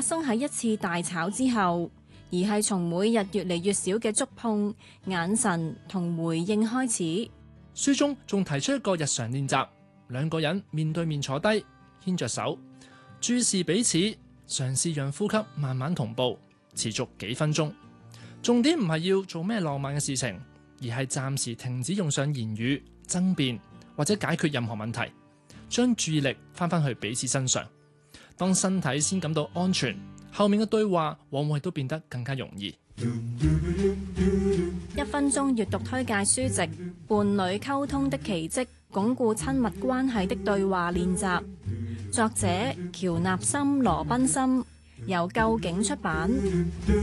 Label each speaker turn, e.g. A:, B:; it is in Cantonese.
A: 生喺一次大吵之後，而係從每日越嚟越少嘅觸碰、眼神同回應開始。
B: 書中仲提出一個日常練習，兩個人面對面坐低，牽着手，注視彼此，嘗試讓呼吸慢慢同步，持續幾分鐘。重點唔係要做咩浪漫嘅事情，而係暫時停止用上言語、爭辯或者解決任何問題，將注意力翻返去彼此身上。當身體先感到安全，後面嘅對話往往都變得更加容易。
A: 1分鐘閱讀推介書籍《伴侶溝通的奇蹟：鞏固親密關係的對話練習》，作者喬納森·羅賓森，由究竟出版。